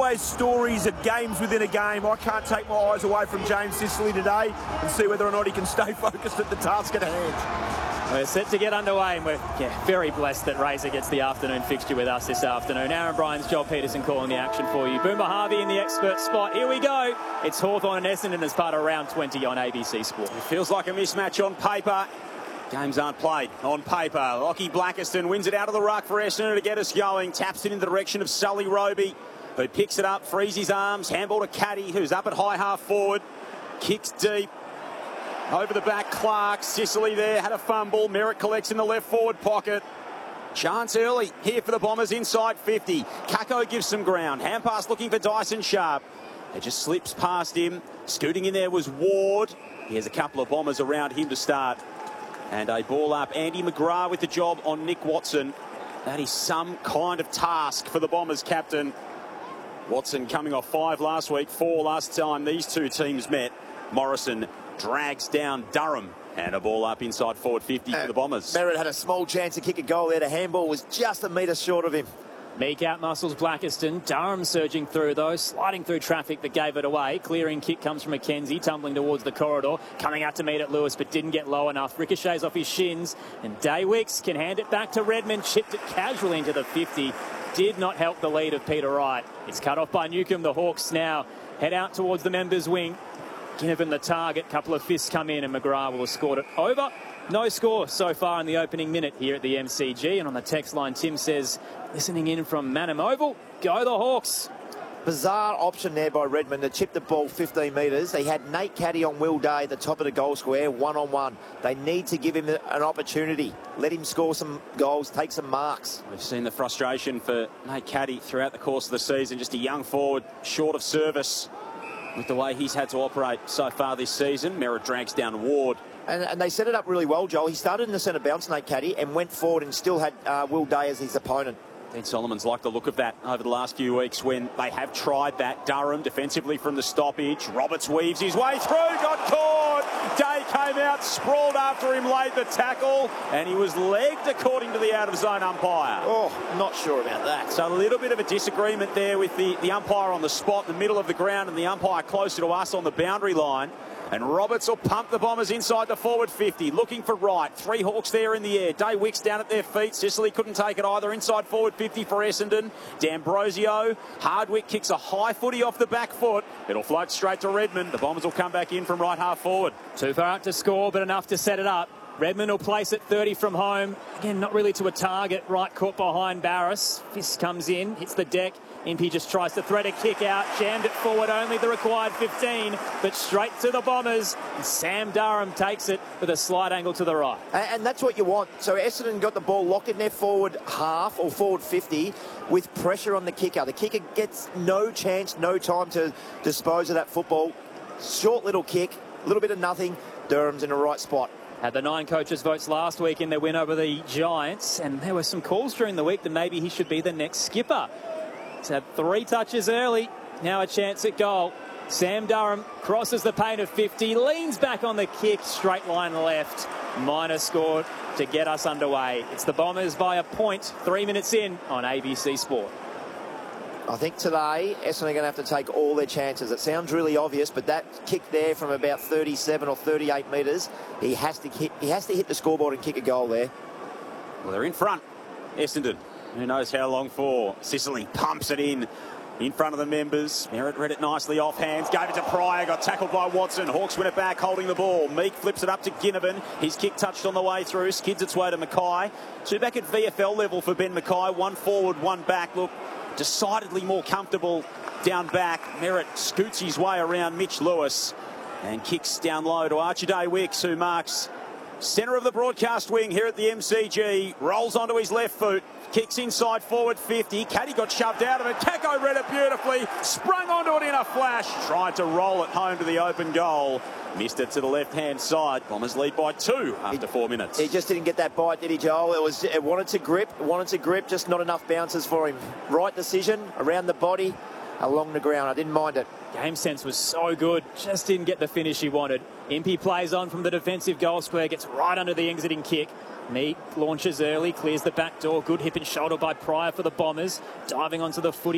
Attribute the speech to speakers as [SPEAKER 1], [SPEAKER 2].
[SPEAKER 1] always stories and games within a game. I can't take my eyes away from James Sicily today and see whether or not he can stay focused at the task at hand.
[SPEAKER 2] We're set to get underway, and we're very blessed that Razor gets the afternoon fixture with us this afternoon. Aaron Bryans, Joel Peterson calling the action for you. Boomer Harvey in the expert spot. Here we go. It's Hawthorn and Essendon as part of round 20 on ABC Sport.
[SPEAKER 3] It feels like a mismatch on paper. Games aren't played on paper. Lockie Blackiston wins it out of the ruck for Essendon to get us going. Taps it in the direction of Sully Roby, who picks it up, frees his arms. Handball to Caddy, who's up at high half forward. Kicks deep. Over the back, Clark. Sicily there, had a fumble. Merritt collects in the left forward pocket. Chance early here for the Bombers inside 50. Kako gives some ground. Hand pass looking for Dyson Sharp. It just slips past him. Scooting in there was Ward. He has a couple of Bombers around him to start. And a ball up. Andy McGrath with the job on Nick Watson. That is some kind of task for the Bombers captain. Watson coming off 5 last week, 4 last time these two teams met. Morrison drags down Durham. And a ball up inside forward 50 for the Bombers.
[SPEAKER 4] Merritt had a small chance to kick a goal there. The handball was just a metre short of him.
[SPEAKER 2] Meek out muscles Blackiston. Durham surging through though, sliding through traffic that gave it away. Clearing kick comes from McKenzie, tumbling towards the corridor, coming out to meet at Lewis, but didn't get low enough. Ricochets off his shins, and Daywicks can hand it back to Redmond. Chipped it casually into the 50. Did not help the lead of Peter Wright. It's cut off by Newcombe. The Hawks now head out towards the members' wing. Given the target, couple of fists come in, and McGrath will have scored it over. No score so far in the opening minute here at the MCG. And on the text line, Tim says, listening in from Manham Oval, go the Hawks.
[SPEAKER 4] Bizarre option there by Redmond to chip the ball 15 metres. He had Nate Caddy on Will Day at the top of the goal square, one-on-one. They need to give him an opportunity. Let him score some goals, take some marks.
[SPEAKER 3] We've seen the frustration for Nate Caddy throughout the course of the season. Just a young forward, short of service with the way he's had to operate so far this season. Merritt drags down Ward.
[SPEAKER 4] And they set it up really well, Joel. He started in the centre bounce, Nate Caddy, and went forward and still had Will Day as his opponent.
[SPEAKER 3] Dean Solomon's liked the look of that over the last few weeks when they have tried that. Durham defensively from the stoppage. Roberts weaves his way through, got caught. Day came out, sprawled after him, laid the tackle, and he was legged according to the out-of-zone umpire.
[SPEAKER 4] Oh, not sure about that.
[SPEAKER 3] So a little bit of a disagreement there with the umpire on the spot in the middle of the ground and the umpire closer to us on the boundary line. And Roberts will pump the Bombers inside the forward 50, looking for Wright. 3 Hawks there in the air. Daywicks down at their feet. Sicily couldn't take it either. Inside forward 50 for Essendon. D'Ambrosio. Hardwick kicks a high footy off the back foot. It'll float straight to Redmond. The Bombers will come back in from right half forward.
[SPEAKER 2] Too far out to score, but enough to set it up. Redmond will place it 30 from home. Again, not really to a target. Right caught behind Barris. Fist comes in, hits the deck. Impey just tries to thread a kick out. Jammed it forward, only the required 15. But straight to the Bombers. And Sam Durham takes it with a slight angle to the right.
[SPEAKER 4] And that's what you want. So Essendon got the ball locked in their forward half or forward 50 with pressure on the kicker. The kicker gets no chance, no time to dispose of that football. Short little kick, a little bit of nothing. Durham's in the right spot.
[SPEAKER 2] Had the 9 coaches' votes last week in their win over the Giants, and there were some calls during the week that maybe he should be the next skipper. He's had 3 touches early, now a chance at goal. Sam Durham crosses the paint of 50, leans back on the kick, straight line left. Minor scored to get us underway. It's the Bombers by a point, 3 minutes in on ABC Sport.
[SPEAKER 4] I think today Essendon are going to have to take all their chances. It sounds really obvious, but that kick there from about 37 or 38 metres, he has to hit the scoreboard and kick a goal there.
[SPEAKER 3] Well, they're in front. Essendon, who knows how long for. Sicily pumps it in front of the members. Merritt read it nicely off hands, gave it to Pryor, got tackled by Watson. Hawks win it back, holding the ball. Meek flips it up to Ginnivan. His kick touched on the way through, skids its way to Mackay. 2 back at VFL level for Ben Mackay. 1 forward, 1 back. Look, decidedly more comfortable down back. Merritt scoots his way around Mitch Lewis and kicks down low to Archie Daywicks, who marks centre of the broadcast wing here at the MCG. Rolls onto his left foot, kicks inside forward 50. Caddy got shoved out of it. Kako read it beautifully, sprung onto it in a flash, tried to roll it home to the open goal. Missed it to the left-hand side. Bombers lead by 2 after 4 minutes.
[SPEAKER 4] He just didn't get that bite, did he, Joel? It wanted to grip, just not enough bounces for him. Right decision, around the body, along the ground. I didn't mind it.
[SPEAKER 2] Game sense was so good, just didn't get the finish he wanted. Impey plays on from the defensive goal square, gets right under the exiting kick. Meek launches early, clears the back door. Good hip and shoulder by Pryor for the Bombers. Diving onto the footy.